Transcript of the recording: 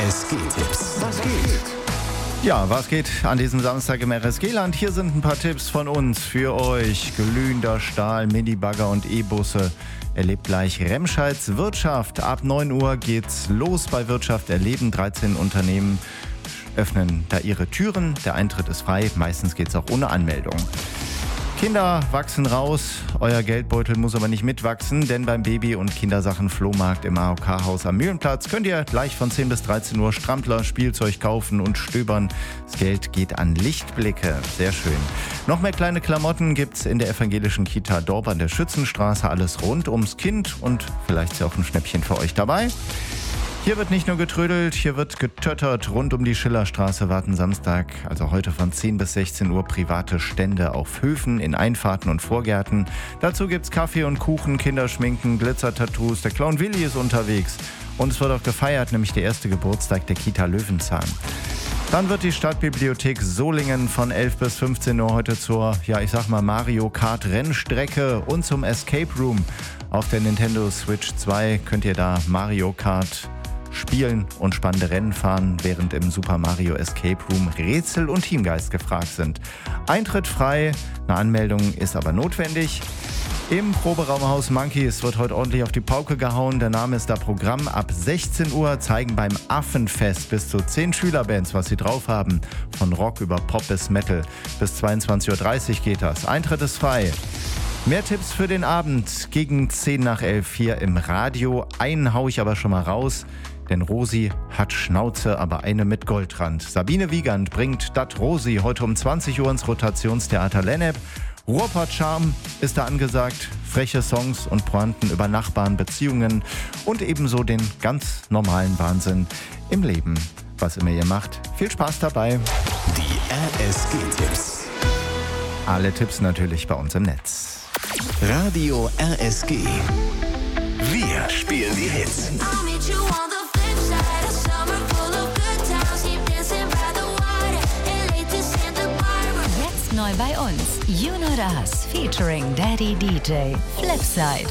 RSG-Tipps. Was geht? Ja, was geht an diesem Samstag im RSG-Land? Hier sind ein paar Tipps von uns für euch. Glühender Stahl, Minibagger und E-Busse. Erlebt gleich Remscheids Wirtschaft. Ab 9 Uhr geht's los bei Wirtschaft erleben. 13 Unternehmen öffnen da ihre Türen. Der Eintritt ist frei. Meistens geht's auch ohne Anmeldung. Kinder wachsen raus, euer Geldbeutel muss aber nicht mitwachsen, denn beim Baby- und Kindersachen-Flohmarkt im AOK-Haus am Mühlenplatz könnt ihr gleich von 10 bis 13 Uhr Strampler, Spielzeug kaufen und stöbern. Das Geld geht an Lichtblicke. Sehr schön. Noch mehr kleine Klamotten gibt's in der evangelischen Kita Dorp an der Schützenstraße. Alles rund ums Kind und vielleicht ist ja auch ein Schnäppchen für euch dabei. Hier wird nicht nur getrödelt, hier wird getöttert. Rund um die Schillerstraße warten Samstag, also heute von 10 bis 16 Uhr, private Stände auf Höfen, in Einfahrten und Vorgärten. Dazu gibt's Kaffee und Kuchen, Kinderschminken, Glitzertattoos. Der Clown Willi ist unterwegs. Und es wird auch gefeiert, nämlich der erste Geburtstag der Kita Löwenzahn. Dann wird die Stadtbibliothek Solingen von 11 bis 15 Uhr heute zur, Mario Kart Rennstrecke und zum Escape Room. Auf der Nintendo Switch 2 könnt ihr da Mario Kart spielen und spannende Rennen fahren, während im Super Mario Escape Room Rätsel und Teamgeist gefragt sind. Eintritt frei, eine Anmeldung ist aber notwendig. Im Proberaumhaus Monkeys wird heute ordentlich auf die Pauke gehauen. Der Name ist da Programm. Ab 16 Uhr zeigen beim Affenfest bis zu 10 Schülerbands, was sie drauf haben. Von Rock über Pop bis Metal. Bis 22.30 Uhr geht das. Eintritt ist frei. Mehr Tipps für den Abend gegen 10 nach 11 hier im Radio. Einen hau ich aber schon mal raus, denn Rosi hat Schnauze, aber eine mit Goldrand. Sabine Wiegand bringt Dat Rosi heute um 20 Uhr ins Rotationstheater Lennep. Ruhrpott-Charme ist da angesagt, freche Songs und Pointen über Nachbarn, Beziehungen und ebenso den ganz normalen Wahnsinn im Leben. Was immer ihr macht, viel Spaß dabei. Die RSG-Tipps. Alle Tipps natürlich bei uns im Netz. Radio RSG. Wir spielen die Hits. Jetzt neu bei uns. You Know Das featuring Daddy DJ. Flipside.